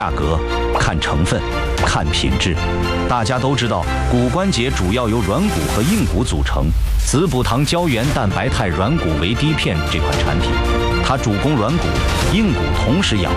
价格，看成分，看品质。大家都知道，骨关节主要由软骨和硬骨组成。子补糖胶原蛋白肽软骨为滴片这款产品，它主攻软骨、硬骨同时养